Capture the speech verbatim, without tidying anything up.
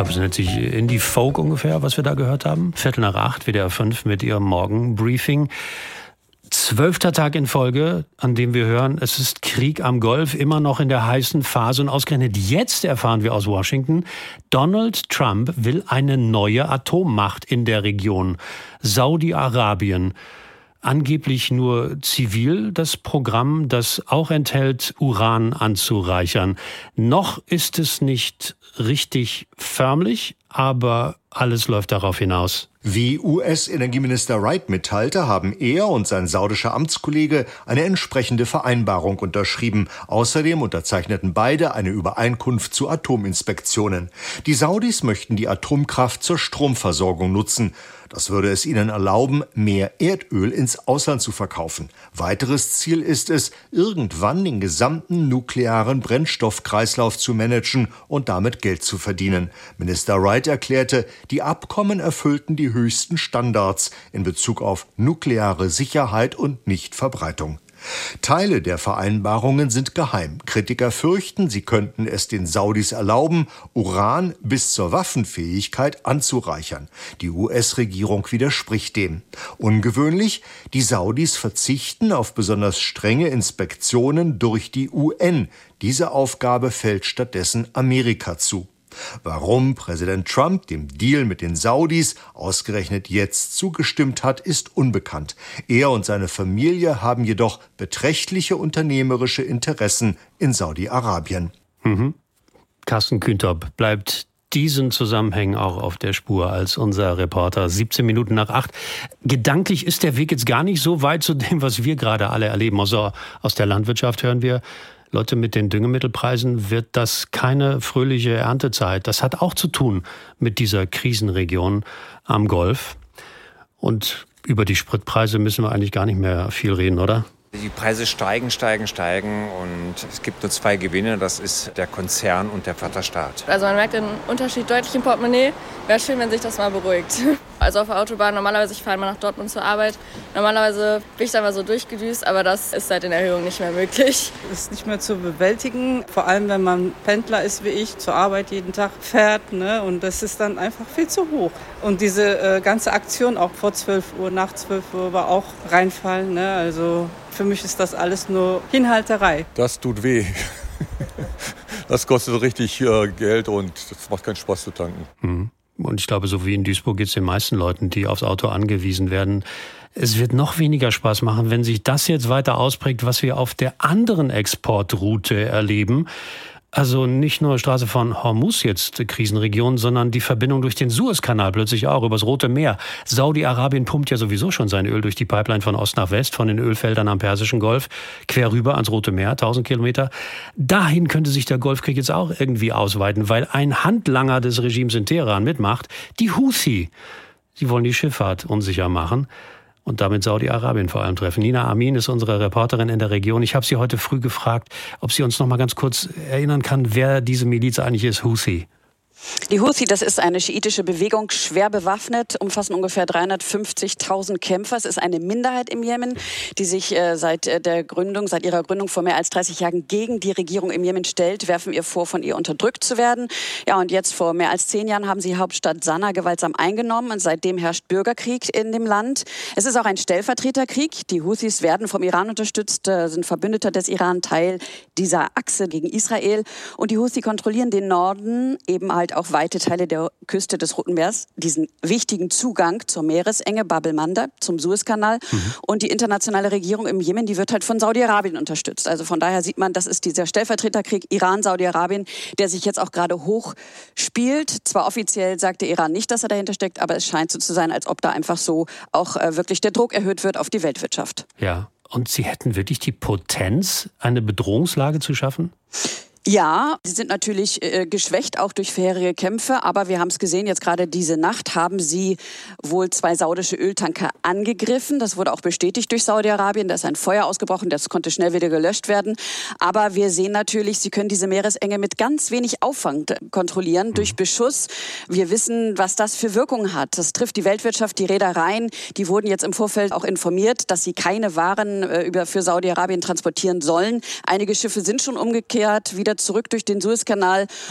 glaube, es nennt sich Indie Folk ungefähr, was wir da gehört haben. Viertel nach acht, W D R fünf mit ihrem Morgenbriefing. Zwölfter Tag in Folge, an dem wir hören, es ist Krieg am Golf, immer noch in der heißen Phase. Und ausgerechnet jetzt erfahren wir aus Washington, Donald Trump will eine neue Atommacht in der Region. Saudi-Arabien. Angeblich nur zivil das Programm, das auch enthält, Uran anzureichern. Noch ist es nicht richtig förmlich, aber alles läuft darauf hinaus. Wie U S-Energieminister Wright mitteilte, haben er und sein saudischer Amtskollege eine entsprechende Vereinbarung unterschrieben. Außerdem unterzeichneten beide eine Übereinkunft zu Atominspektionen. Die Saudis möchten die Atomkraft zur Stromversorgung nutzen. Das würde es ihnen erlauben, mehr Erdöl ins Ausland zu verkaufen. Weiteres Ziel ist es, irgendwann den gesamten nuklearen Brennstoffkreislauf zu managen und damit Geld zu verdienen. Minister Wright erklärte, die Abkommen erfüllten die höchsten Standards in Bezug auf nukleare Sicherheit und Nichtverbreitung. Teile der Vereinbarungen sind geheim. Kritiker fürchten, sie könnten es den Saudis erlauben, Uran bis zur Waffenfähigkeit anzureichern. Die U S-Regierung widerspricht dem. Ungewöhnlich, die Saudis verzichten auf besonders strenge Inspektionen durch die U N. Diese Aufgabe fällt stattdessen Amerika zu. Warum Präsident Trump dem Deal mit den Saudis ausgerechnet jetzt zugestimmt hat, ist unbekannt. Er und seine Familie haben jedoch beträchtliche unternehmerische Interessen in Saudi-Arabien. Mhm. Carsten Kühntop bleibt diesen Zusammenhängen auch auf der Spur als unser Reporter. siebzehn Minuten nach acht. Gedanklich ist der Weg jetzt gar nicht so weit zu dem, was wir gerade alle erleben. Also aus der Landwirtschaft hören wir, Leute, mit den Düngemittelpreisen wird das keine fröhliche Erntezeit. Das hat auch zu tun mit dieser Krisenregion am Golf. Und über die Spritpreise müssen wir eigentlich gar nicht mehr viel reden, oder? Die Preise steigen, steigen, steigen und es gibt nur zwei Gewinner, das ist der Konzern und der Vaterstaat. Also man merkt den Unterschied deutlich im Portemonnaie. Wäre schön, wenn sich das mal beruhigt. Also auf der Autobahn, normalerweise, ich fahre immer nach Dortmund zur Arbeit. Normalerweise bin ich da mal so durchgedüst, aber das ist seit den Erhöhungen nicht mehr möglich. Das ist nicht mehr zu bewältigen, vor allem wenn man Pendler ist wie ich, zur Arbeit jeden Tag fährt, ne? Und das ist dann einfach viel zu hoch. Und diese äh, ganze Aktion auch vor zwölf Uhr, nach zwölf Uhr war auch reinfallen, ne? Also für mich ist das alles nur Hinhalterei. Das tut weh. Das kostet richtig äh, Geld und das macht keinen Spaß zu tanken. Mhm. Und ich glaube, so wie in Duisburg geht es den meisten Leuten, die aufs Auto angewiesen werden. Es wird noch weniger Spaß machen, wenn sich das jetzt weiter ausprägt, was wir auf der anderen Exportroute erleben. Also nicht nur Straße von Hormuz jetzt Krisenregion, sondern die Verbindung durch den Suezkanal plötzlich auch übers Rote Meer. Saudi-Arabien pumpt ja sowieso schon sein Öl durch die Pipeline von Ost nach West, von den Ölfeldern am Persischen Golf, quer rüber ans Rote Meer, tausend Kilometer. Dahin könnte sich der Golfkrieg jetzt auch irgendwie ausweiten, weil ein Handlanger des Regimes in Teheran mitmacht, die Houthi. Sie wollen die Schifffahrt unsicher machen. Und damit Saudi-Arabien vor allem treffen. Nina Amin ist unsere Reporterin in der Region. Ich habe sie heute früh gefragt, ob sie uns noch mal ganz kurz erinnern kann, wer diese Miliz eigentlich ist, Houthi. Die Houthi, das ist eine schiitische Bewegung, schwer bewaffnet, umfassen ungefähr dreihundertfünfzigtausend Kämpfer. Es ist eine Minderheit im Jemen, die sich äh, seit äh, der Gründung, seit ihrer Gründung vor mehr als dreißig Jahren gegen die Regierung im Jemen stellt, werfen ihr vor, von ihr unterdrückt zu werden. Ja, und jetzt vor mehr als zehn Jahren haben sie die Hauptstadt Sanaa gewaltsam eingenommen und seitdem herrscht Bürgerkrieg in dem Land. Es ist auch ein Stellvertreterkrieg. Die Houthis werden vom Iran unterstützt, äh, sind Verbündeter des Iran, Teil dieser Achse gegen Israel. Und die Houthi kontrollieren den Norden, eben halt auch weite Teile der Küste des Roten Meeres, diesen wichtigen Zugang zur Meeresenge, Bab el-Mandab, zum Suezkanal. Mhm. Und die internationale Regierung im Jemen, die wird halt von Saudi-Arabien unterstützt. Also von daher sieht man, das ist dieser Stellvertreterkrieg Iran-Saudi-Arabien, der sich jetzt auch gerade hochspielt. Zwar offiziell sagt der Iran nicht, dass er dahinter steckt, aber es scheint so zu sein, als ob da einfach so auch äh, wirklich der Druck erhöht wird auf die Weltwirtschaft. Ja, und sie hätten wirklich die Potenz, eine Bedrohungslage zu schaffen? Ja, sie sind natürlich äh, geschwächt, auch durch vorherige Kämpfe. Aber wir haben es gesehen, jetzt gerade diese Nacht haben sie wohl zwei saudische Öltanker angegriffen. Das wurde auch bestätigt durch Saudi-Arabien. Da ist ein Feuer ausgebrochen, das konnte schnell wieder gelöscht werden. Aber wir sehen natürlich, sie können diese Meeresenge mit ganz wenig Aufwand kontrollieren durch Beschuss. Wir wissen, was das für Wirkungen hat. Das trifft die Weltwirtschaft, die Reedereien. Die wurden jetzt im Vorfeld auch informiert, dass sie keine Waren äh, über für Saudi-Arabien transportieren sollen. Einige Schiffe sind schon umgekehrt, wieder zurück durch den Suezkanal.